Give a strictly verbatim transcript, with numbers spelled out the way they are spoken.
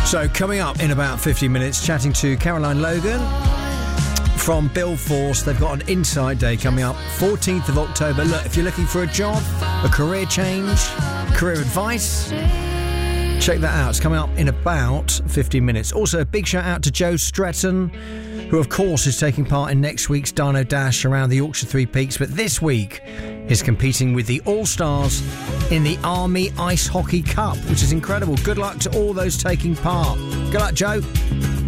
So coming up in about fifty minutes, chatting to Caroline Logan from Bill Force. They've got an Inside Day coming up, fourteenth of October. Look, if you're looking for a job, a career change, career advice, check that out. It's coming up in about fifty minutes. Also, a big shout out to Joe Stretton, who of course is taking part in next week's Dino Dash around the Yorkshire Three Peaks, but this week is competing with the All-Stars in the Army Ice Hockey Cup, which is incredible. Good luck to all those taking part. Good luck, Joe.